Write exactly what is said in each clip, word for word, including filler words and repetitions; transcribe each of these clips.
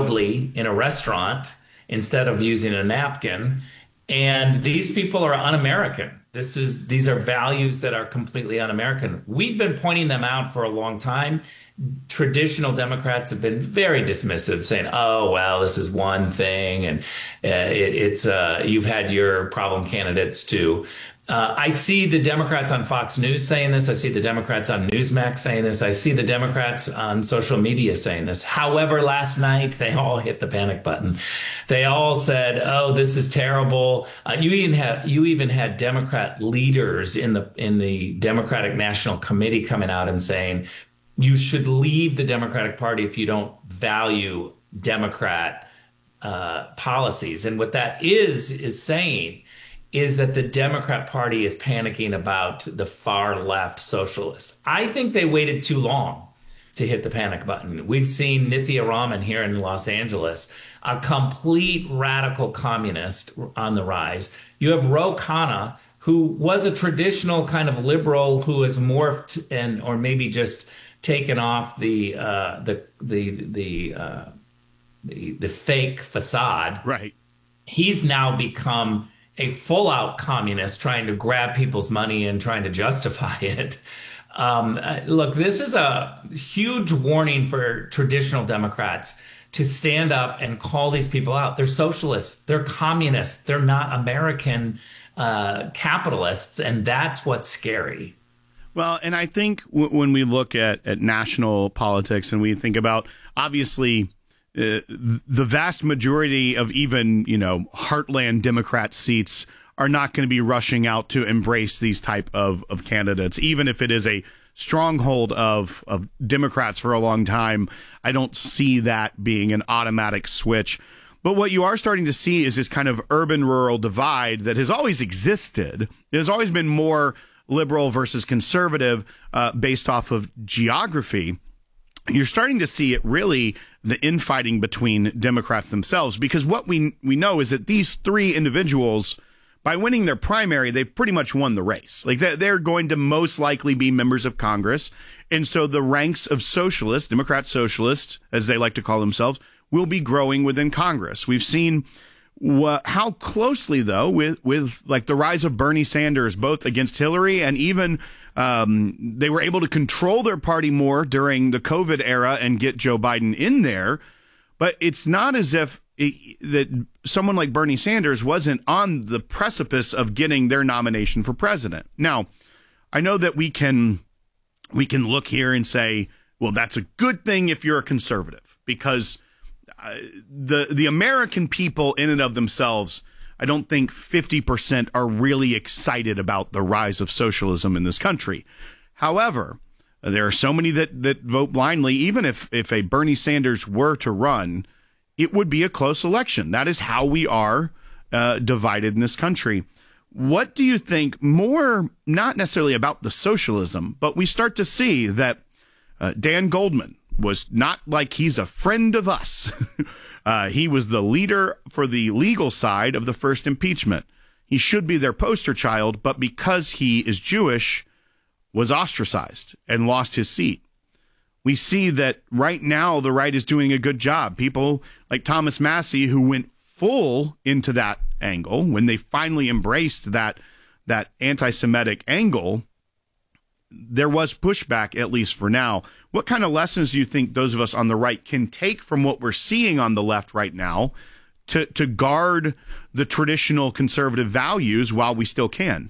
loudly in a restaurant instead of using a napkin. And these people are un-American. This is these are values that are completely un-American. We've been pointing them out for a long time. Traditional Democrats have been very dismissive, saying, "Oh, well, this is one thing, and uh, it, it's uh, you've had your problem candidates too." Uh, I see the Democrats on Fox News saying this. I see the Democrats on Newsmax saying this. I see the Democrats on social media saying this. However, last night they all hit the panic button. They all said, "Oh, this is terrible." Uh, you even have you even had Democrat leaders in the in the Democratic National Committee coming out and saying, "You should leave the Democratic Party if you don't value Democrat uh, policies." And what that is is saying is that the Democrat Party is panicking about the far left socialists. I think they waited too long to hit the panic button. We've seen Nithya Raman here in Los Angeles, a complete radical communist on the rise. You have Ro Khanna, who was a traditional kind of liberal who has morphed and or maybe just taken off the uh, the the the, uh, the the fake facade. Right. He's now become a full-out communist trying to grab people's money and trying to justify it. Um, uh, look, this is a huge warning for traditional Democrats to stand up and call these people out. They're socialists. They're communists. They're not American uh, capitalists, and that's what's scary. Well, and I think w- when we look at, at national politics and we think about, obviously, Uh, the vast majority of even, you know, heartland Democrat seats are not going to be rushing out to embrace these type of, of candidates, even if it is a stronghold of, of Democrats for a long time. I don't see that being an automatic switch. But what you are starting to see is this kind of urban-rural divide that has always existed. It has always been more liberal versus conservative uh, based off of geography. You're starting to see it really the infighting between Democrats themselves, because what we we know is that these three individuals, by winning their primary, they pretty much won the race. Like they're going to most likely be members of Congress. And so the ranks of socialists, Democrat socialists, as they like to call themselves, will be growing within Congress. We've seen wh- how closely, though, with, with like the rise of Bernie Sanders, both against Hillary and even Um, they were able to control their party more during the COVID era and get Joe Biden in there. But it's not as if it, that someone like Bernie Sanders wasn't on the precipice of getting their nomination for president. Now, I know that we can we can look here and say, well, that's a good thing if you're a conservative, because uh, the the American people in and of themselves, I don't think fifty percent are really excited about the rise of socialism in this country. However, there are so many that, that vote blindly. Even if, if a Bernie Sanders were to run, it would be a close election. That is how we are uh, divided in this country. What do you think more, not necessarily about the socialism, but we start to see that uh, Dan Goldman was not like he's a friend of us. Uh, he was the leader for the legal side of the first impeachment. He should be their poster child, but because he is Jewish, was ostracized and lost his seat. We see that right now the right is doing a good job. People like Thomas Massie, who went full into that angle when they finally embraced that that anti-Semitic angle, there was pushback, at least for now. What kind of lessons do you think those of us on the right can take from what we're seeing on the left right now to, to guard the traditional conservative values while we still can?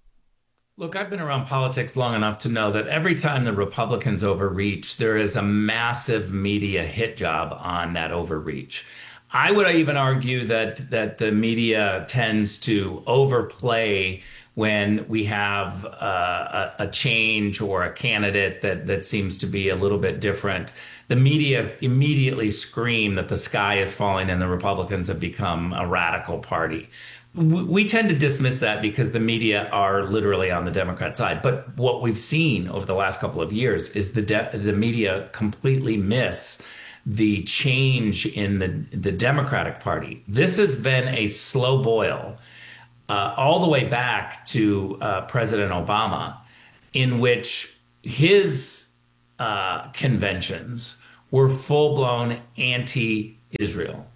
Look, I've been around politics long enough to know that every time the Republicans overreach, there is a massive media hit job on that overreach. I would even argue that that the media tends to overplay when we have uh, a, a change or a candidate that, that seems to be a little bit different. The media immediately scream that the sky is falling and the Republicans have become a radical party. We, we tend to dismiss that because the media are literally on the Democrat side. But what we've seen over the last couple of years is the de- the media completely miss the change in the, the Democratic Party. This has been a slow boil uh, all the way back to uh, President Obama, in which his uh, conventions were full-blown anti Israel.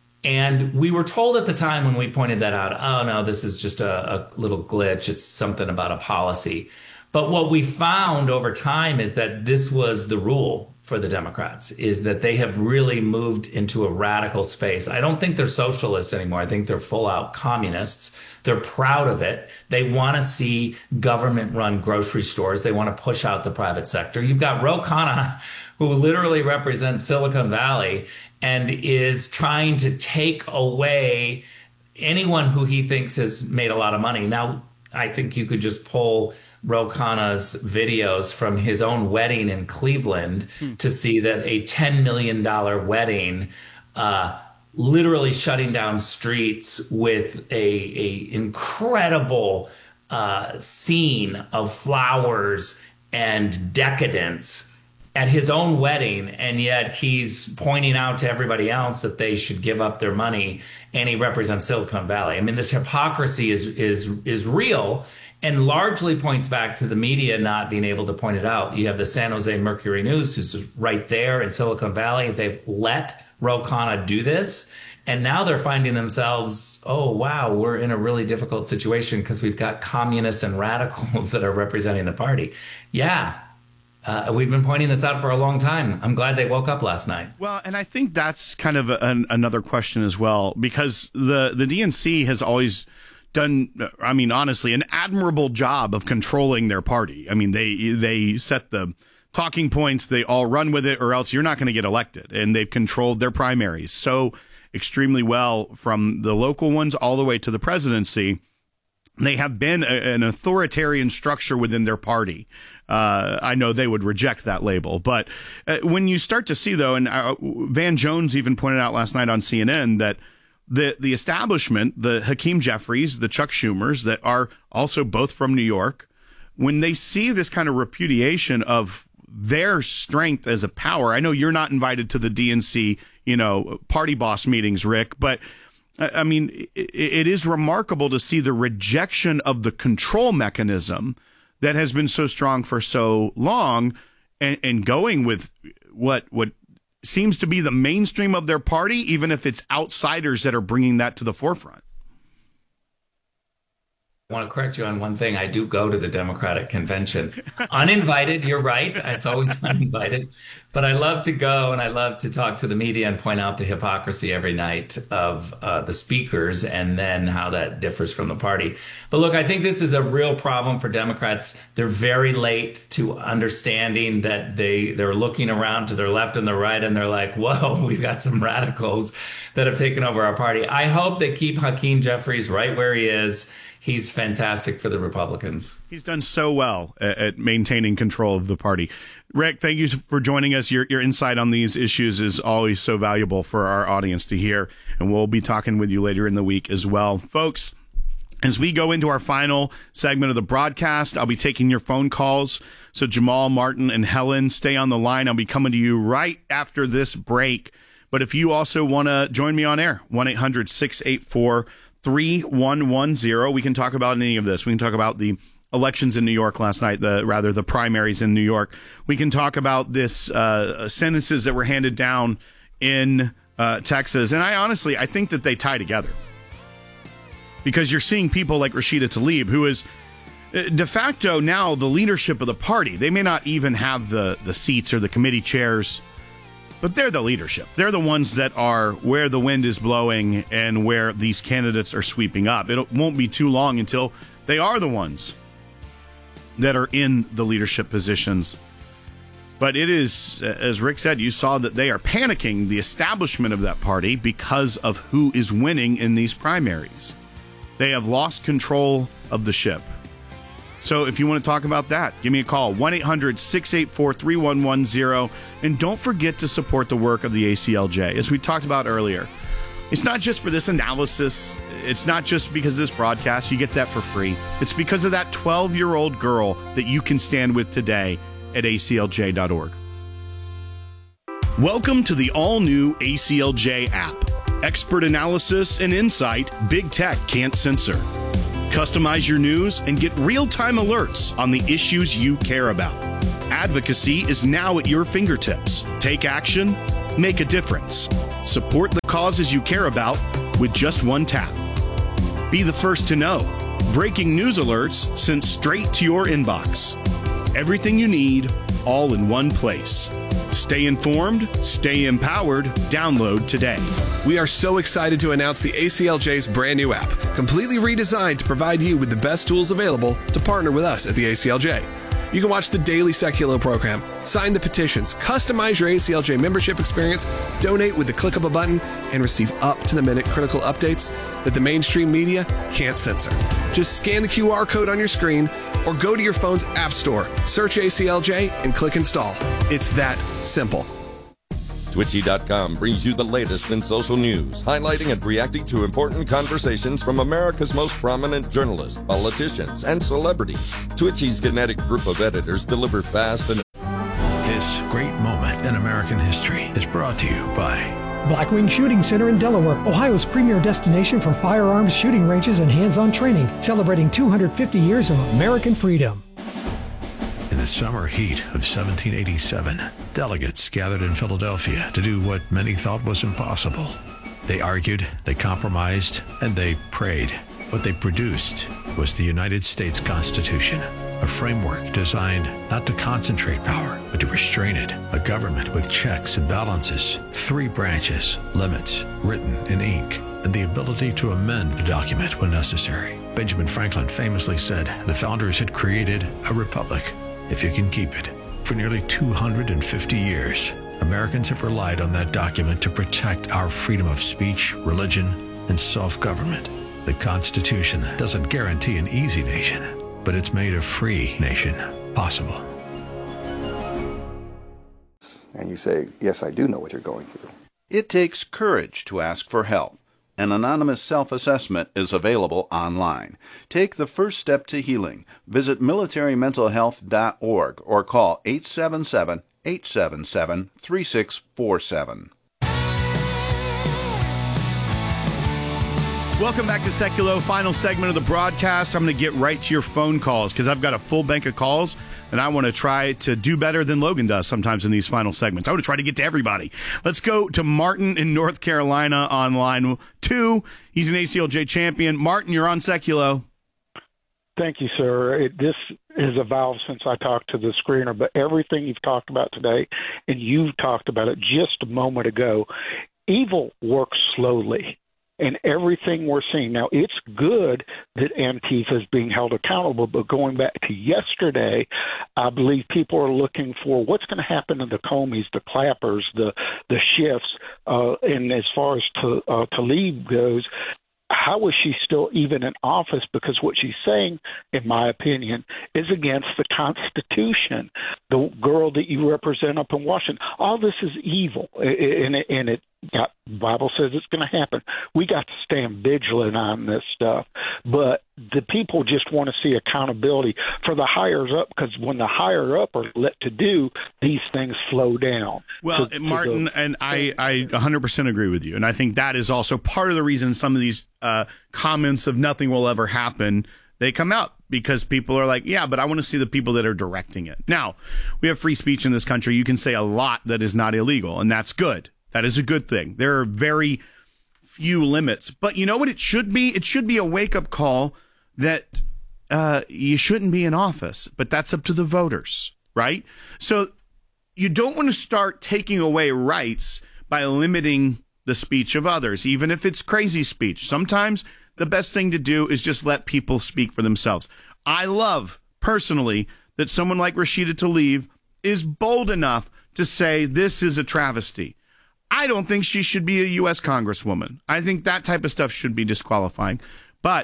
And we were told at the time when we pointed that out, oh no, this is just a, a little glitch. It's something about a policy. But what we found over time is that this was the rule for the Democrats, is that they have really moved into a radical space. I don't think they're socialists anymore. I think they're full out communists. They're proud of it. They want to see government run grocery stores. They want to push out the private sector. You've got Ro Khanna, who literally represents Silicon Valley and is trying to take away anyone who he thinks has made a lot of money. Now, I think you could just pull Ro Khanna's videos from his own wedding in Cleveland hmm. to see that a ten million dollars wedding, uh, literally shutting down streets with a, a incredible uh, scene of flowers and decadence at his own wedding, and yet he's pointing out to everybody else that they should give up their money, and he represents Silicon Valley. I mean, this hypocrisy is is is real, and largely points back to the media not being able to point it out. You have the San Jose Mercury News, who's right there in Silicon Valley. They've let Ro Khanna do this, and now they're finding themselves, oh, wow, we're in a really difficult situation because we've got communists and radicals that are representing the party. Yeah. Uh, we've been pointing this out for a long time. I'm glad they woke up last night. Well, and I think that's kind of an, another question as well, because the, the D N C has always done, I mean, honestly, an admirable job of controlling their party. I mean, they they set the talking points, they all run with it, or else you're not going to get elected. And they've controlled their primaries so extremely well, from the local ones all the way to the presidency. They have been a, an authoritarian structure within their party. Uh, I know they would reject that label, but uh, when you start to see, though, and uh, Van Jones even pointed out last night on C N N that the the establishment, the Hakeem Jeffries, the Chuck Schumers, that are also both from New York, when they see this kind of repudiation of their strength as a power, I know you're not invited to the D N C, you know, party boss meetings, Rick, but I mean, it, it is remarkable to see the rejection of the control mechanism that has been so strong for so long, and, and going with what what seems to be the mainstream of their party, even if it's outsiders that are bringing that to the forefront. I want to correct you on one thing. I do go to the Democratic convention. Uninvited, you're right. It's always uninvited. But I love to go, and I love to talk to the media and point out the hypocrisy every night of uh, the speakers, and then how that differs from the party. But look, I think this is a real problem for Democrats. They're very late to understanding that they, they're looking around to their left and their right, and they're like, whoa, we've got some radicals that have taken over our party. I hope they keep Hakeem Jeffries right where he is. He's fantastic for the Republicans. He's done so well at, at maintaining control of the party. Rick, thank you for joining us. Your, your insight on these issues is always so valuable for our audience to hear, and we'll be talking with you later in the week as well. Folks, as we go into our final segment of the broadcast, I'll be taking your phone calls. So Jamal, Martin, and Helen, stay on the line. I'll be coming to you right after this break. But if you also want to join me on air, one eight hundred six eight four three one one zero. We can talk about any of this. We can talk about the elections in New York last night, the rather the primaries in New York. We can talk about this uh, sentences that were handed down in uh, Texas. And I honestly, I think that they tie together, because you're seeing people like Rashida Tlaib, who is de facto now the leadership of the party. They may not even have the, the seats or the committee chairs, but they're the leadership. They're the ones that are where the wind is blowing and where these candidates are sweeping up. It won't be too long until they are the ones that are in the leadership positions. But it is, as Rick said, you saw that they are panicking, the establishment of that party, because of who is winning in these primaries. They have lost control of the ship. So if you want to talk about that, give me a call, one eight hundred six eight four three one one zero. And don't forget to support the work of the A C L J. As we talked about earlier, it's not just for this analysis. It's not just because of this broadcast. You get that for free. It's because of that twelve-year-old girl that you can stand with today at A C L J dot org. Welcome to the all-new A C L J app. Expert analysis and insight big tech can't censor. Customize your news and get real-time alerts on the issues you care about. Advocacy is now at your fingertips. Take action, Make a difference. Support the causes you care about with just one tap. Be the first to know. Breaking news alerts sent straight to your inbox. Everything you need, all in one place. Stay informed, stay empowered. Download today. We are so excited to announce the A C L J's brand new app, completely redesigned to provide you with the best tools available to partner with us at the A C L J. You can watch the daily Seculo program, sign the petitions, customize your A C L J membership experience, donate with the click of a button, and receive up-to-the-minute critical updates that the mainstream media can't censor. Just scan the Q R code on your screen or go to your phone's app store, search A C L J, and click install. It's that simple. Twitchy dot com brings you the latest in social news, highlighting and reacting to important conversations from America's most prominent journalists, politicians, and celebrities. Twitchy's kinetic group of editors deliver fast and... This great moment in American history is brought to you by Blackwing Shooting Center in Delaware, Ohio's premier destination for firearms shooting ranges and hands-on training, celebrating two hundred fifty years of American freedom. In the summer heat of seventeen eighty-seven, delegates gathered in Philadelphia to do what many thought was impossible. They argued, they compromised, and they prayed. What they produced was the United States Constitution, a framework designed not to concentrate power, but to restrain it, a government with checks and balances, three branches, limits, written in ink, and the ability to amend the document when necessary. Benjamin Franklin famously said the founders had created a republic, if you can keep it. For nearly two hundred fifty years, Americans have relied on that document to protect our freedom of speech, religion, and self-government. The Constitution doesn't guarantee an easy nation, but it's made a free nation possible. And you say, yes, I do know what you're going through. It takes courage to ask for help. An anonymous self-assessment is available online. Take the first step to healing. Visit military mental health dot org or call eight seven seven, eight seven seven, three six four seven. Welcome back to Seculo, final segment of the broadcast. I'm going to get right to your phone calls because I've got a full bank of calls, and I want to try to do better than Logan does sometimes in these final segments. I want to try to get to everybody. Let's go to Martin in North Carolina on line two. He's an A C L J champion. Martin, you're on Seculo. Thank you, sir. It, this has evolved since I talked to the screener, but everything you've talked about today, and you've talked about it just a moment ago, evil works slowly. And everything we're seeing now, it's good that Antifa is being held accountable. But going back to yesterday, I believe people are looking for what's going to happen to the Comeys, the Clappers, the the Schiffs, uh, and as far as to, uh, Tlaib goes. How is she still even in office? Because what she's saying, in my opinion, is against the Constitution. The girl that you represent up in Washington, all this is evil, and it, and it got, Bible says it's going to happen. We got to stand vigilant on this stuff, but the people just want to see accountability for the higher up, because when the higher up are let to do, these things slow down. Well, to, Martin, to the, and I, I one hundred percent agree with you, and I think that is also part of the reason some of these uh, comments of nothing will ever happen, they come out, because people are like, yeah, but I want to see the people that are directing it. Now, we have free speech in this country. You can say a lot that is not illegal, and that's good. That is a good thing. There are very few limits. But you know what it should be? It should be a wake-up call that uh, you shouldn't be in office, but that's up to the voters, right? So you don't want to start taking away rights by limiting the speech of others, even if it's crazy speech. Sometimes the best thing to do is just let people speak for themselves. I love, personally, that someone like Rashida Tlaib is bold enough to say this is a travesty. I don't think she should be a U S congresswoman. I think that type of stuff should be disqualifying. But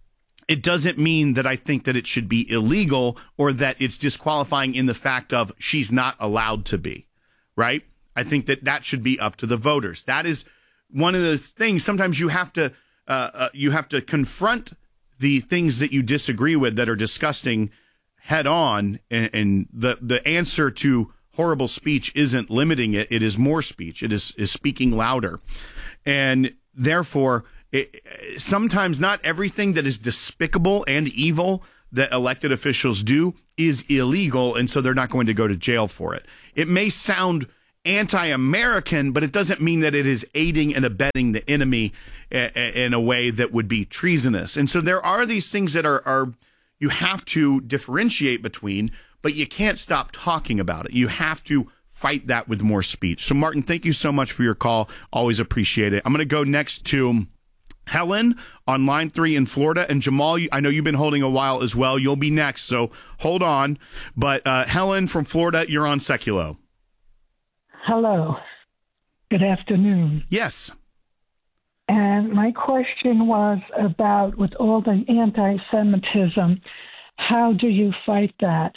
it doesn't mean that I think that it should be illegal or that it's disqualifying in the fact of she's not allowed to be, right? I think that that should be up to the voters. That is one of those things. Sometimes you have to uh, uh, you have to confront the things that you disagree with that are disgusting head on, and, and the the answer to horrible speech isn't limiting it. It is more speech. It is, is speaking louder. And therefore, it, sometimes not everything that is despicable and evil that elected officials do is illegal, and so they're not going to go to jail for it. It may sound anti-American, but it doesn't mean that it is aiding and abetting the enemy in a way that would be treasonous. And so there are these things that are, are you have to differentiate between, but you can't stop talking about it. You have to fight that with more speech. So, Martin, thank you so much for your call. Always appreciate it. I'm going to go next to Helen on line three in Florida. And Jamal, I know you've been holding a while as well. You'll be next, so hold on. But uh, Helen from Florida, you're on Seculo. Hello. Good afternoon. Yes. And my question was about, with all the anti-Semitism, how do you fight that?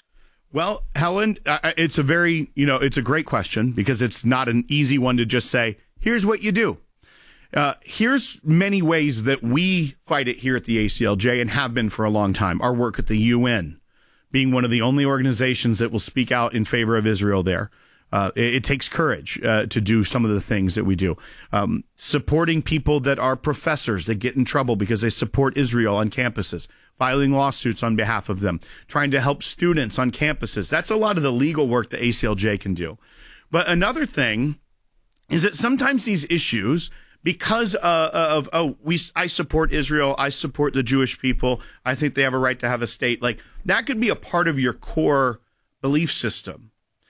Well, Helen, uh, it's a very, you know, it's a great question because it's not an easy one to just say, here's what you do. Uh, here's many ways that we fight it here at the A C L J and have been for a long time. Our work at the U N, being one of the only organizations that will speak out in favor of Israel there. Uh, it, it takes courage uh, to do some of the things that we do. Um, supporting people that are professors that get in trouble because they support Israel on campuses, filing lawsuits on behalf of them, trying to help students on campuses. That's a lot of the legal work the A C L J can do. But another thing is that sometimes these issues, because uh, of, oh, we, I support Israel, I support the Jewish people, I think they have a right to have a state, like that could be a part of your core belief system.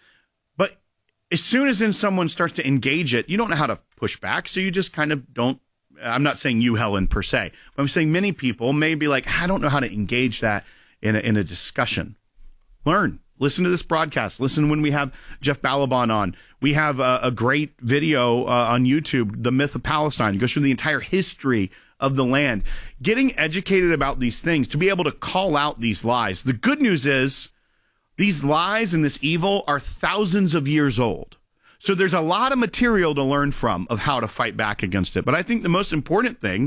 But as soon as then someone starts to engage it, you don't know how to push back, so you just kind of don't. I'm not saying you, Helen, per se, but I'm saying many people may be like, I don't know how to engage that in a, in a discussion. Learn. Listen to this broadcast. Listen when we have Jeff Balaban on. We have a, a great video uh, on YouTube, The Myth of Palestine. It goes through the entire history of the land. Getting educated about these things, to be able to call out these lies. The good news is these lies and this evil are thousands of years old. So there's a lot of material to learn from of how to fight back against it. But I think the most important thing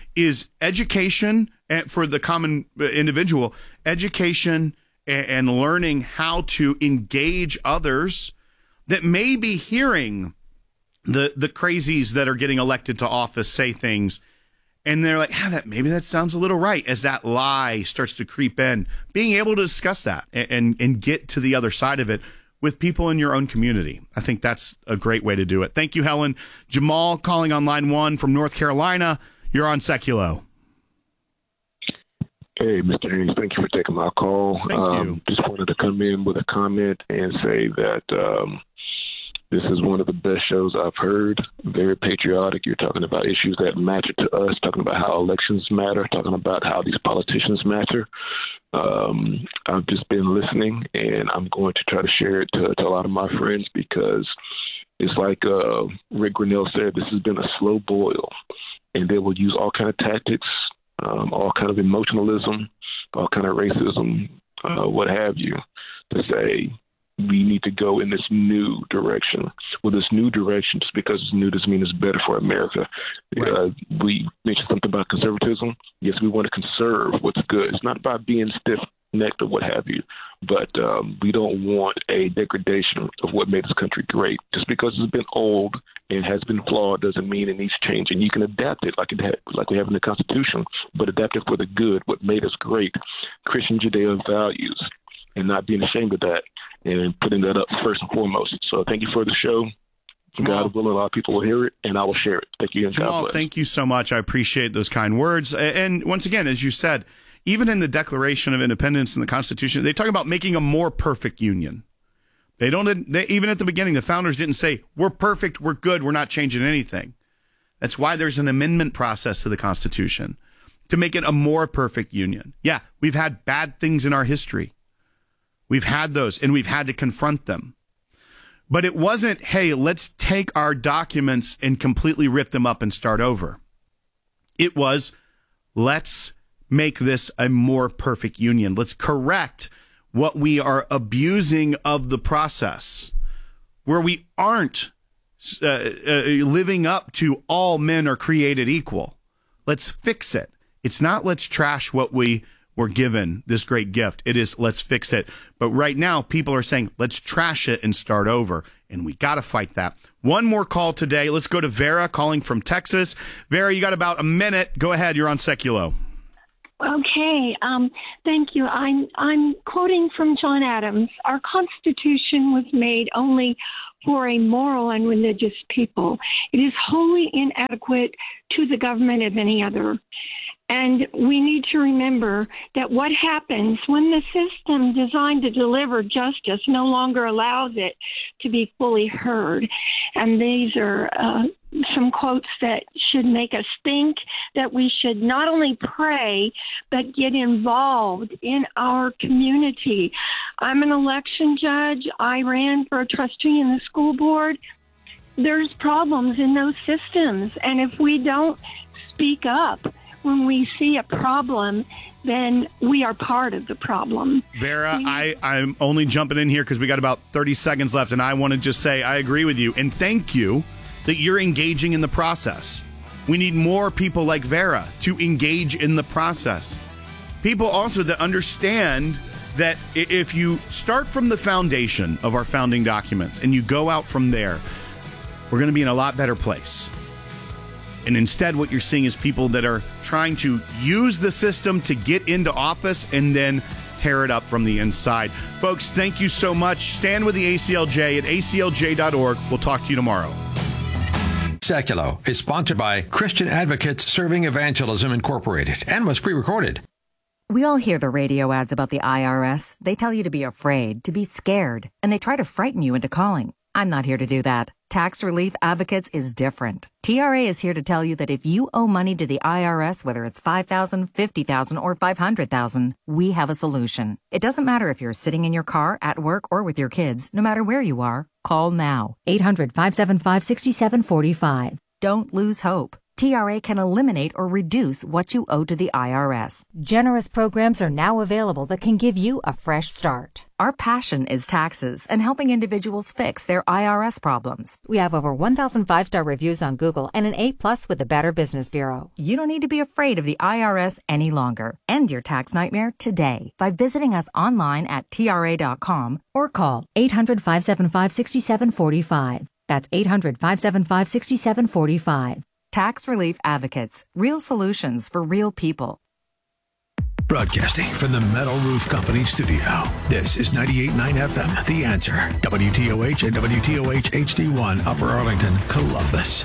is education for the common individual, education and learning how to engage others that may be hearing the the crazies that are getting elected to office say things, and they're like, ah, that maybe that sounds a little right, as that lie starts to creep in. Being able to discuss that and, and, and get to the other side of it with people in your own community. I think that's a great way to do it. Thank you, Helen. Jamal calling on line one from North Carolina. You're on Seculo. Hey, Mister Haynes, thank you for taking my call. Thank um, you. Just wanted to come in with a comment and say that um, this is one of the best shows I've heard. Very patriotic. You're talking about issues that matter to us, talking about how elections matter, talking about how these politicians matter. Um, I've just been listening, and I'm going to try to share it to, to a lot of my friends because it's like uh, Rick Grinnell said, this has been a slow boil, and they will use all kind of tactics, Um, all kind of emotionalism, all kind of racism, uh, what have you, to say we need to go in this new direction. Well, this new direction, just because it's new doesn't mean it's better for America. Right. Uh, we mentioned something about conservatism. Yes, we want to conserve what's good. It's not about being stiff-necked or what have you, but um, we don't want a degradation of what made this country great. Just because it's been old and has been flawed doesn't mean it needs changing. You can adapt it like it ha- like we have in the Constitution, but adapt it for the good, what made us great, Christian Judeo values, and not being ashamed of that and putting that up first and foremost. So thank you for the show. Jamal, God willing, a lot of people will hear it, and I will share it. Thank you, and Jamal, God bless. Thank you so much. I appreciate those kind words. And once again, as you said, even in the Declaration of Independence and the Constitution, they talk about making a more perfect union. They don't, they, even at the beginning, the founders didn't say, we're perfect, we're good, we're not changing anything. That's why there's an amendment process to the Constitution, to make it a more perfect union. Yeah, we've had bad things in our history. We've had those, and we've had to confront them. But it wasn't, hey, let's take our documents and completely rip them up and start over. It was, let's make this a more perfect union. Let's correct what we are abusing of the process, where we aren't uh, uh, living up to all men are created equal. Let's fix it. It's not let's trash what we were given, this great gift. It is let's fix it. But right now, people are saying, let's trash it and start over. And we got to fight that. One more call today. Let's go to Vera calling from Texas. Vera, you got about a minute. Go ahead. You're on Seculo. Okay, um, thank you. I'm I'm quoting from John Adams. Our Constitution was made only for a moral and religious people. It is wholly inadequate to the government of any other. And we need to remember that what happens when the system designed to deliver justice no longer allows it to be fully heard. And these are uh, some quotes that should make us think that we should not only pray, but get involved in our community. I'm an election judge. I ran for a trustee in the school board. There's problems in those systems. And if we don't speak up when we see a problem, then we are part of the problem. Vera, I, I'm only jumping in here because we got about thirty seconds left, and I want to just say I agree with you, and thank you that you're engaging in the process. We need more people like Vera to engage in the process. People also that understand that if you start from the foundation of our founding documents and you go out from there, we're going to be in a lot better place. And instead, what you're seeing is people that are trying to use the system to get into office and then tear it up from the inside. Folks, thank you so much. Stand with the A C L J at A C L J dot org. We'll talk to you tomorrow. Seculo is sponsored by Christian Advocates Serving Evangelism Incorporated and was pre-recorded. We all hear the radio ads about the I R S. They tell you to be afraid, to be scared, and they try to frighten you into calling. I'm not here to do that. Tax Relief Advocates is different. T R A is here to tell you that if you owe money to the I R S, whether it's five thousand dollars, fifty thousand dollars, or five hundred thousand dollars, we have a solution. It doesn't matter if you're sitting in your car, at work, or with your kids. No matter where you are, call now. eight hundred, five seven five, six seven four five. Don't lose hope. T R A can eliminate or reduce what you owe to the I R S. Generous programs are now available that can give you a fresh start. Our passion is taxes and helping individuals fix their I R S problems. We have over one thousand five-star reviews on Google and an A plus with the Better Business Bureau. You don't need to be afraid of the I R S any longer. End your tax nightmare today by visiting us online at T R A dot com or call eight hundred, five seven five, six seven four five. That's eight hundred, five seven five, six seven four five. Tax Relief Advocates. Real solutions for real people. Broadcasting from the Metal Roof Company studio. This is ninety-eight point nine F M, The Answer. W T O H and W T O H H D one, Upper Arlington, Columbus.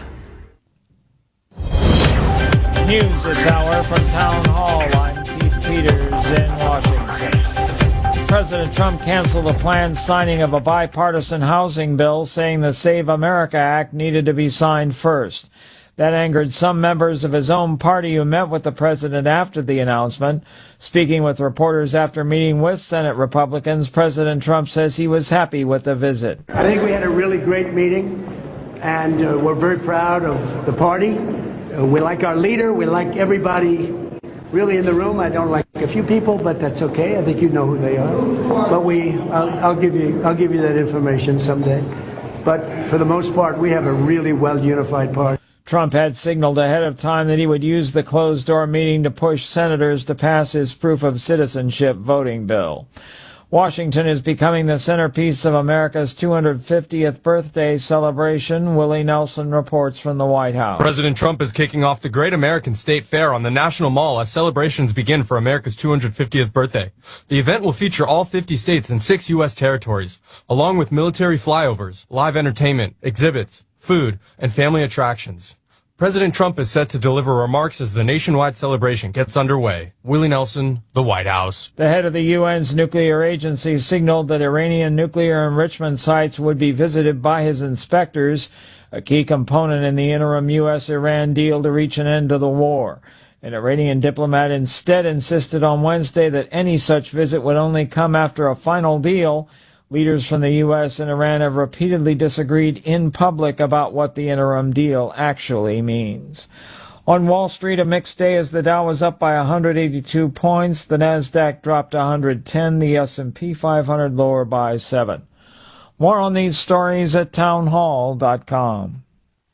News this hour from Town Hall. I'm Keith Peters in Washington. President Trump canceled the planned signing of a bipartisan housing bill, saying the Save America Act needed to be signed first. That angered some members of his own party who met with the president after the announcement. Speaking with reporters after meeting with Senate Republicans, President Trump says he was happy with the visit. I think we had a really great meeting, and uh, we're very proud of the party. Uh, we like our leader. We like everybody really in the room. I don't like a few people, but that's okay. I think you know who they are. But we, I'll, I'll give you, I'll give you that information someday. But for the most part, we have a really well-unified party. Trump had signaled ahead of time that he would use the closed-door meeting to push senators to pass his proof of citizenship voting bill. Washington is becoming the centerpiece of America's two hundred fiftieth birthday celebration. Willie Nelson reports from the White House. President Trump is kicking off the Great American State Fair on the National Mall as celebrations begin for America's two hundred fiftieth birthday. The event will feature all fifty states and six U S territories, along with military flyovers, live entertainment, exhibits, food, and family attractions. President Trump is set to deliver remarks as the nationwide celebration gets underway. Willie Nelson, the White House. The head of the U N's nuclear agency signaled that Iranian nuclear enrichment sites would be visited by his inspectors, a key component in the interim U S Iran deal to reach an end to the war. An Iranian diplomat instead insisted on Wednesday that any such visit would only come after a final deal. Leaders from the U S and Iran have repeatedly disagreed in public about what the interim deal actually means. On Wall Street, a mixed day as the Dow was up by one hundred eighty-two points. The Nasdaq dropped one hundred ten. The S and P five hundred lower by seven. More on these stories at townhall dot com.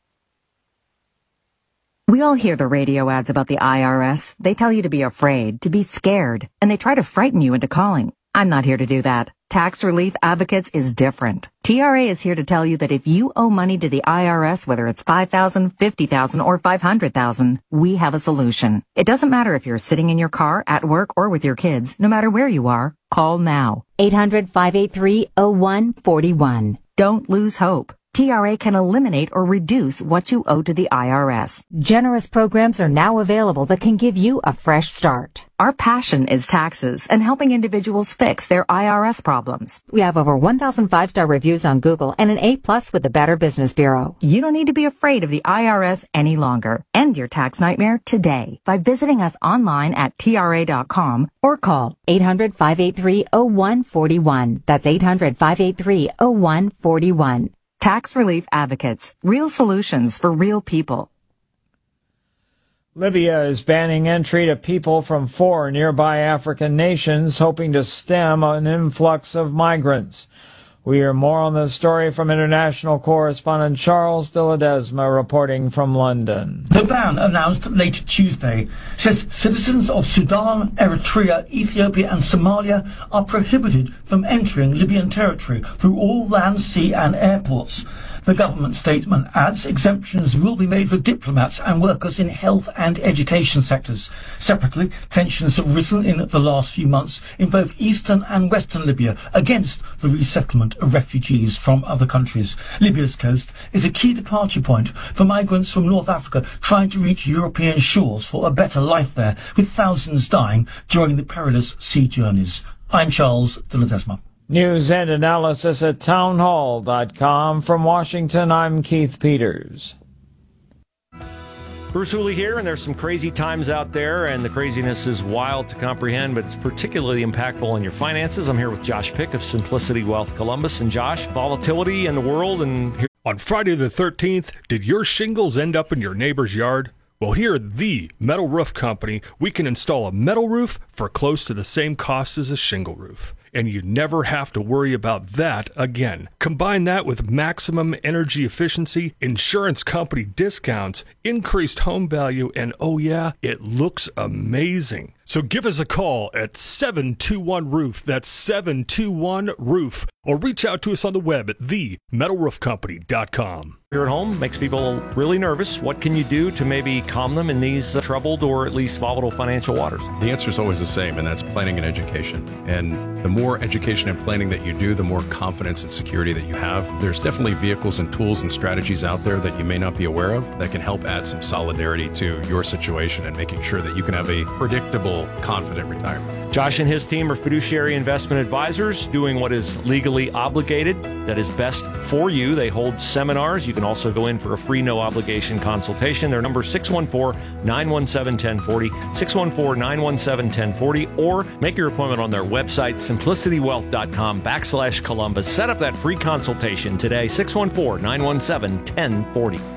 We all hear the radio ads about the I R S. They tell you to be afraid, to be scared, and they try to frighten you into calling. I'm not here to do that. Tax Relief Advocates is different. T R A is here to tell you that if you owe money to the I R S, whether it's five thousand dollars, fifty thousand dollars, or five hundred thousand dollars, we have a solution. It doesn't matter if you're sitting in your car, at work, or with your kids. No matter where you are, call now. eight hundred, five eight three, oh one four one. Don't lose hope. T R A can eliminate or reduce what you owe to the I R S. Generous programs are now available that can give you a fresh start. Our passion is taxes and helping individuals fix their I R S problems. We have over one thousand five-star reviews on Google and an A plus with the Better Business Bureau. You don't need to be afraid of the I R S any longer. End your tax nightmare today by visiting us online at T R A dot com or call eight hundred, five eight three, oh one four one. That's eight hundred, five eight three, oh one four one. Tax Relief Advocates. Real solutions for real people. Libya is banning entry to people from four nearby African nations, hoping to stem an influx of migrants. We hear more on the story from international correspondent Charles de Ledesma reporting from London. The ban, announced late Tuesday, says citizens of Sudan, Eritrea, Ethiopia and Somalia are prohibited from entering Libyan territory through all land, sea and airports. The government statement adds exemptions will be made for diplomats and workers in health and education sectors. Separately, tensions have risen in the last few months in both eastern and western Libya against the resettlement of refugees from other countries. Libya's coast is a key departure point for migrants from North Africa trying to reach European shores for a better life there, with thousands dying during the perilous sea journeys. I'm Charles de Ledesma. News and analysis at townhall dot com. From Washington, I'm Keith Peters. Bruce Hooley here, and there's some crazy times out there, and the craziness is wild to comprehend, but it's particularly impactful on your finances. I'm here with Josh Pick of Simplicity Wealth Columbus. And Josh, volatility in the world, and here- on Friday the thirteenth, did your shingles end up in your neighbor's yard? Well, here at the Metal Roof Company, we can install a metal roof for close to the same cost as a shingle roof. And you never have to worry about that again. Combine that with maximum energy efficiency, insurance company discounts, increased home value, and oh yeah, it looks amazing. So give us a call at seven two one roof. That's seven two one roof. Or reach out to us on the web at the metal roof company dot com. Here at home makes people really nervous. What can you do to maybe calm them in these uh, troubled or at least volatile financial waters? The answer is always the same, and that's planning and education. And the more education and planning that you do, the more confidence and security that you have. There's definitely vehicles and tools and strategies out there that you may not be aware of that can help add some solidarity to your situation and making sure that you can have a predictable, confident retirement. Josh and his team are fiduciary investment advisors doing what is legally obligated, that is best for you. They hold seminars. You can also go in for a free, no obligation consultation. Their number is six one four, nine one seven, one zero four zero, six one four, nine one seven, one zero four zero, or make your appointment on their website, simplicity wealth dot com backslash Columbus. Set up that free consultation today, six one four, nine one seven, one zero four zero.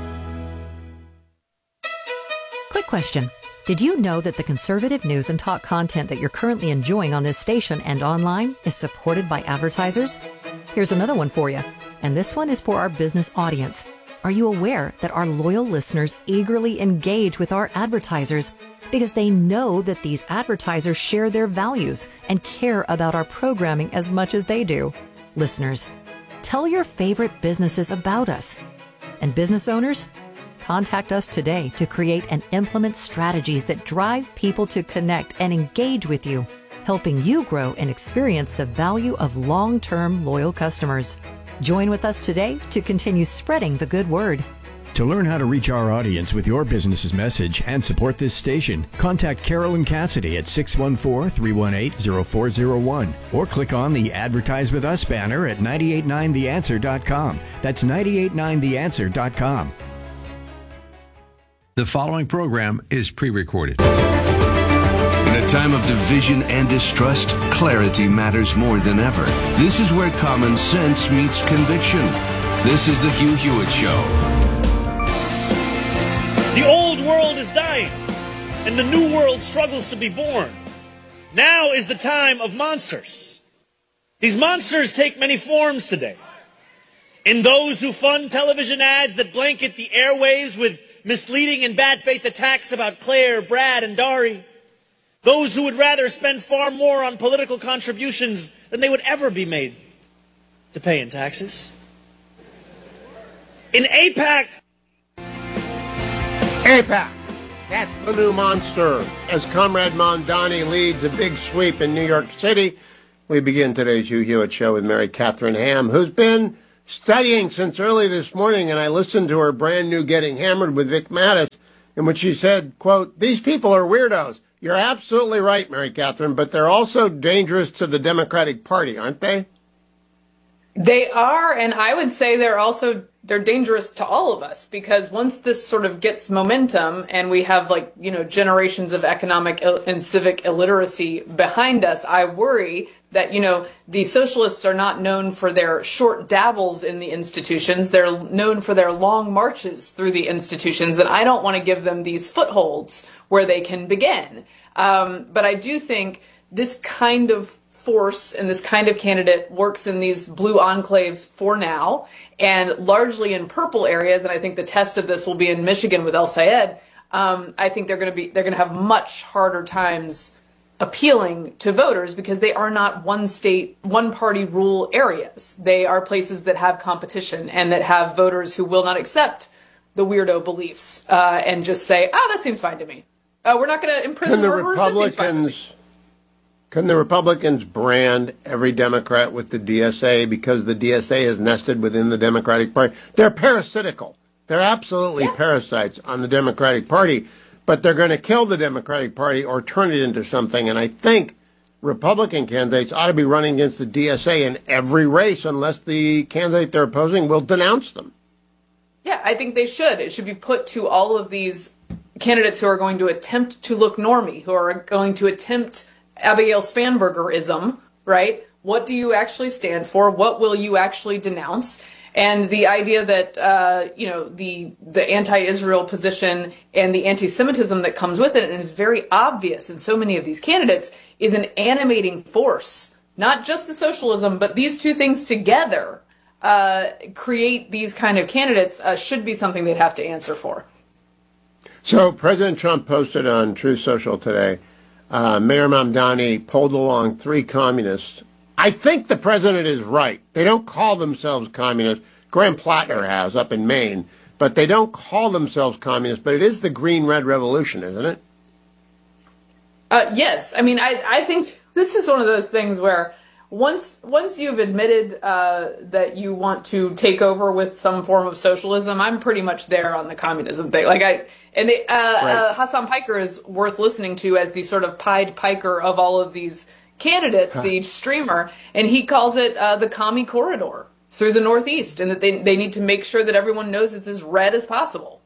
Quick question. Did you know that the conservative news and talk content that you're currently enjoying on this station and online is supported by advertisers? Here's another one for you, and this one is for our business audience. Are you aware that our loyal listeners eagerly engage with our advertisers because they know that these advertisers share their values and care about our programming as much as they do? Listeners, tell your favorite businesses about us. And business owners, contact us today to create and implement strategies that drive people to connect and engage with you, helping you grow and experience the value of long-term loyal customers. Join with us today to continue spreading the good word. To learn how to reach our audience with your business's message and support this station, contact Carolyn Cassidy at six one four, three one eight, zero four zero one or click on the Advertise With Us banner at nine eight nine the answer dot com. That's nine eight nine the answer dot com. The following program is pre-recorded. In a time of division and distrust, clarity matters more than ever. This is where common sense meets conviction. This is the Hugh Hewitt Show. The old world is dying, and the new world struggles to be born. Now is the time of monsters. These monsters take many forms today. In those who fund television ads that blanket the airwaves with misleading and bad faith attacks about Claire, Brad, and Dari. Those who would rather spend far more on political contributions than they would ever be made to pay in taxes. In AIPAC... AIPAC, that's the new monster. As Comrade Mondani leads a big sweep in New York City, we begin today's Hugh Hewitt Show with Mary Catherine Ham, who's been studying since early this morning, and I listened to her brand new Getting Hammered with Vic Mattis, in which she said, quote, these people are weirdos. You're absolutely right, Mary Catherine, but they're also dangerous to the Democratic Party, aren't they? They are, and I would say they're also they're dangerous to all of us, because once this sort of gets momentum and we have, like, you know, generations of economic and civic illiteracy behind us, I worry that, you know, the socialists are not known for their short dabbles in the institutions. They're known for their long marches through the institutions, and I don't want to give them these footholds where they can begin. Um, but I do think this kind of force and this kind of candidate works in these blue enclaves for now, and largely in purple areas. And I think the test of this will be in Michigan with El Sayed. Um, I think they're going to be they're going to have much harder times appealing to voters, because they are not one state, one party rule areas. They are places that have competition and that have voters who will not accept the weirdo beliefs uh, and just say, ah, that seems fine to me. Uh, we're not going to imprison the murderers. That seems fine to me. Can the Republicans brand every Democrat with the D S A because the D S A is nested within the Democratic Party? They're parasitical. They're absolutely yeah. parasites on the Democratic Party, but they're going to kill the Democratic Party or turn it into something. And I think Republican candidates ought to be running against the D S A in every race unless the candidate they're opposing will denounce them. Yeah, I think they should. It should be put to all of these candidates who are going to attempt to look normie, who are going to attempt Abigail Spanbergerism, right? What do you actually stand for? What will you actually denounce? And the idea that, uh, you know, the the anti-Israel position and the anti-Semitism that comes with it, and is very obvious in so many of these candidates, is an animating force. Not just the socialism, but these two things together uh, create these kind of candidates, uh, should be something they'd have to answer for. So President Trump posted on Truth Social today, Uh, Mayor Mamdani pulled along three communists. I think the president is right. They don't call themselves communists. Graham Plattner has up in Maine, but they don't call themselves communists. But it is the Green-Red Revolution, isn't it? Uh, yes. I mean, I, I think this is one of those things where once once you've admitted uh, that you want to take over with some form of socialism, I'm pretty much there on the communism thing. Like I. And they, uh, right. uh, Hassan Piker is worth listening to as the sort of Pied Piper of all of these candidates, huh. the streamer, and he calls it uh, the commie corridor through the Northeast, and that they they need to make sure that everyone knows it's as red as possible.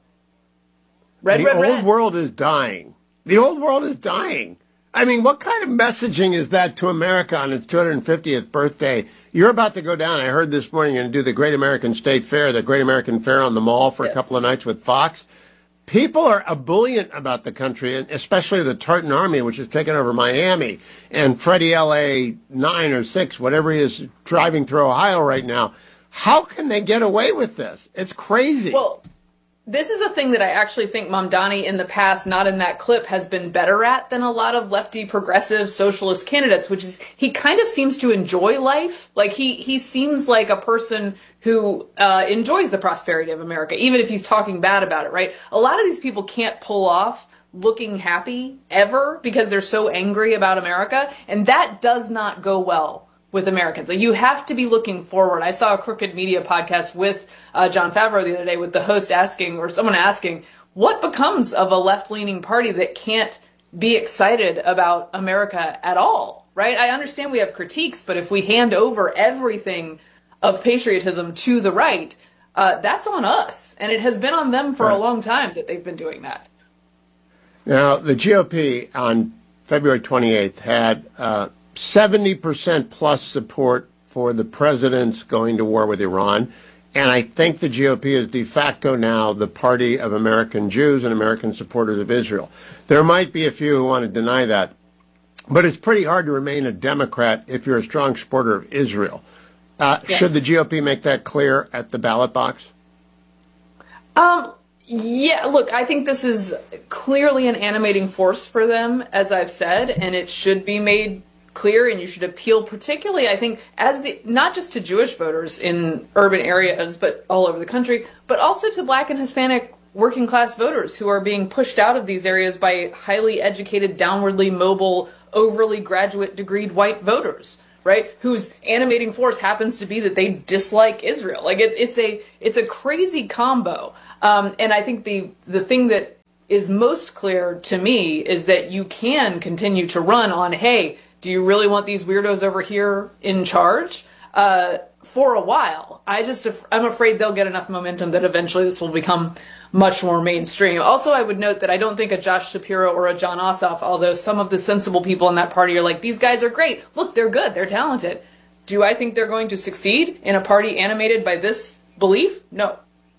Red, the red, red. The old world is dying. The old world is dying. I mean, what kind of messaging is that to America on its two hundred fiftieth birthday? You're about to go down. I heard this morning you're going to do the Great American State Fair, the Great American Fair on the Mall for yes. a couple of nights with Fox. People are ebullient about the country, especially the Tartan Army, which has taken over Miami, and Freddie L A nine or six, whatever he is, driving through Ohio right now. How can they get away with this? It's crazy. Well, this is a thing that I actually think Mamdani in the past, not in that clip, has been better at than a lot of lefty progressive socialist candidates, which is he kind of seems to enjoy life. Like he, he seems like a person who uh, enjoys the prosperity of America, even if he's talking bad about it, right? A lot of these people can't pull off looking happy ever because they're so angry about America, and that does not go well with Americans. Like, you have to be looking forward. I saw a Crooked Media podcast with uh, Jon Favreau the other day, with the host asking, or someone asking, what becomes of a left-leaning party that can't be excited about America at all, right? I understand we have critiques, but if we hand over everything of patriotism to the right, uh, that's on us. And it has been on them for right. a long time that they've been doing that. Now, the G O P on February twenty-eighth had uh, seventy percent plus support for the president's going to war with Iran. And I think the G O P is de facto now the party of American Jews and American supporters of Israel. There might be a few who want to deny that, but it's pretty hard to remain a Democrat if you're a strong supporter of Israel. Uh, yes. Should the G O P make that clear at the ballot box? Um, yeah, look, I think this is clearly an animating force for them, as I've said, and it should be made clear, and you should appeal particularly, I think, as the not just to Jewish voters in urban areas, but all over the country, but also to Black and Hispanic working class voters who are being pushed out of these areas by highly educated, downwardly mobile, overly graduate degreed white voters, right? Whose animating force happens to be that they dislike Israel. Like it, it's a it's a crazy combo. Um, and I think the the thing that is most clear to me is that you can continue to run on, hey, do you really want these weirdos over here in charge? Uh, for a while. I just, I'm afraid they'll get enough momentum that eventually this will become much more mainstream. Also, I would note that I don't think a Josh Shapiro or a John Ossoff, although some of the sensible people in that party are like, these guys are great. Look, they're good. They're talented. Do I think they're going to succeed in a party animated by this belief? No.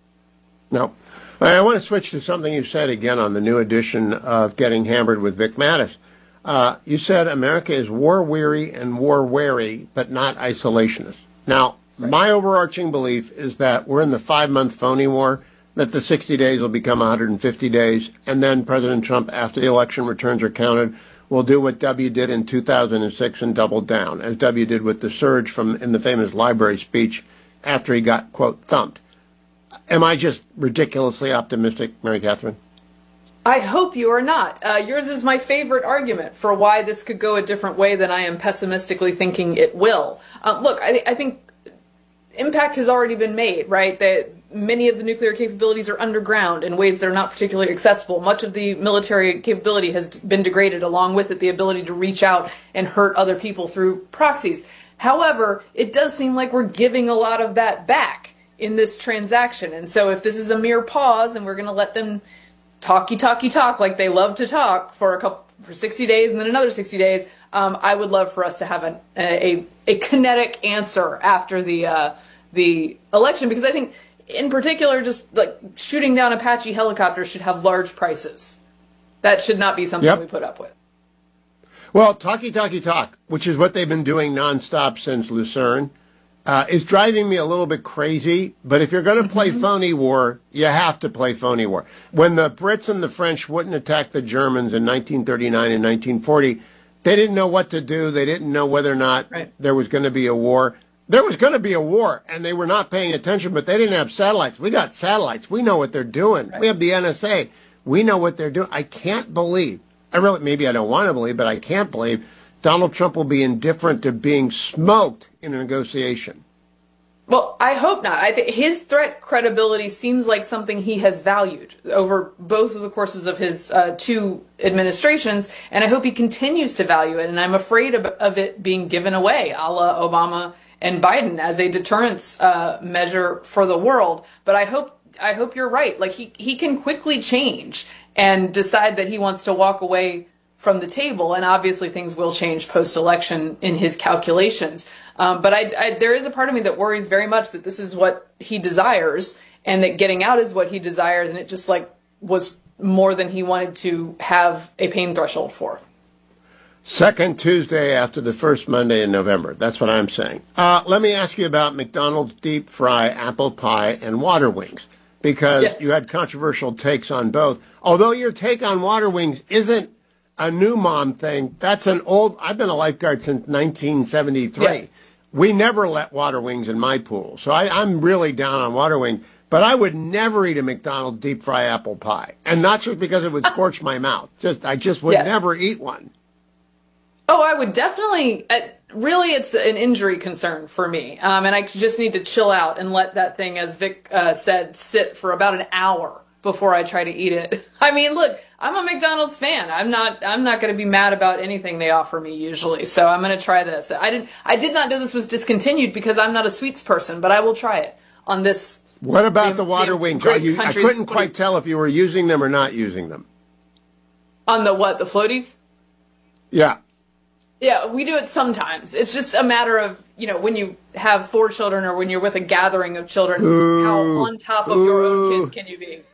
No. I want to switch to something you said again on the new edition of Getting Hammered with Vic Mattis. Uh, you said America is war-weary and war-wary, but not isolationist. Now, my overarching belief is that we're in the five-month phony war, that the sixty days will become one hundred fifty days, and then President Trump, after the election returns are counted, will do what W did in two thousand six and double down, as W did with the surge from in the famous library speech after he got, quote, thumped. Am I just ridiculously optimistic, Mary Catherine? I hope you are not. Uh, yours is my favorite argument for why this could go a different way than I am pessimistically thinking it will. Uh, look, I, th- I think impact has already been made, right? That many of the nuclear capabilities are underground in ways that are not particularly accessible. Much of the military capability has been degraded, along with it the ability to reach out and hurt other people through proxies. However, it does seem like we're giving a lot of that back in this transaction. And so if this is a mere pause and we're going to let them talky talky talk like they love to talk for a couple for sixty days and then another sixty days, um, I would love for us to have an, a a kinetic answer after the uh, the election, because I think in particular just like shooting down Apache helicopters should have large prices. That should not be something Yep. we put up with. Well, talky talky talk, which is what they've been doing nonstop since Lucerne, uh, is driving me a little bit crazy. But if you're going to play phony war, you have to play phony war. When the Brits and the French wouldn't attack the Germans in nineteen thirty-nine and nineteen forty, they didn't know what to do. They didn't know whether or not Right. there was going to be a war. There was going to be a war, and they were not paying attention, but they didn't have satellites. We got satellites. We know what they're doing. We have the N S A. We know what they're doing. I can't believe, I really, maybe I don't want to believe, but I can't believe Donald Trump will be indifferent to being smoked in a negotiation. Well, I hope not. I think his threat credibility seems like something he has valued over both of the courses of his uh, two administrations, and I hope he continues to value it. And I'm afraid of, of it being given away, a la Obama and Biden, as a deterrence uh, measure for the world. But I hope I hope you're right. Like he he can quickly change and decide that he wants to walk away from the table, and obviously things will change post-election in his calculations. Um, but I, I, there is a part of me that worries very much that this is what he desires, and that getting out is what he desires, and it just like was more than he wanted to have a pain threshold for. Second Tuesday after the first Monday in November. That's what I'm saying. Uh, let me ask you about McDonald's deep fry, apple pie, and water wings, because Yes. you had controversial takes on both. Although your take on water wings isn't a new mom thing, that's an old, I've been a lifeguard since nineteen seventy-three. Yeah. We never let water wings in my pool, so I, I'm really down on water wings. But I would never eat a McDonald's deep fry apple pie, and not just because it would scorch my mouth. Just I just would Yes. never eat one. Oh, I would definitely. Uh, really, it's an injury concern for me, um, and I just need to chill out and let that thing, as Vic uh, said, sit for about an hour before I try to eat it. I mean, look, I'm a McDonald's fan. I'm not. I'm not going to be mad about anything they offer me usually. So I'm going to try this. I didn't. I did not know this was discontinued because I'm not a sweets person, but I will try it on this. What about the- the water the wings? great Are you, I countries- couldn't quite tell if you were using them or not using them. On the what? The floaties? Yeah. Yeah, we do it sometimes. It's just a matter of, you know, when you have four children or when you're with a gathering of children, Boo. how on top of your own Boo. kids can you be?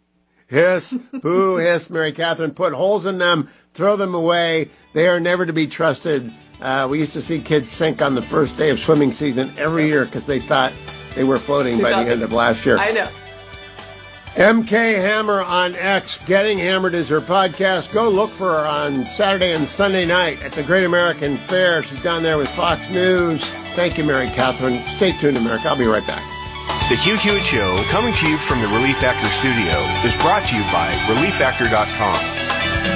Hiss, boo, hiss, Mary Catherine. Put holes in them, throw them away. They are never to be trusted. Uh, we used to see kids sink on the first day of swimming season every year because they thought they were floating by the end of last year. I know. M K Hammer on X. Getting Hammered is her podcast. Go look for her on Saturday and Sunday night at the Great American Fair. She's down there with Fox News. Thank you, Mary Catherine. Stay tuned, America. I'll be right back. The Hugh Hewitt Show, coming to you from the Relief Factor studio, is brought to you by relief factor dot com.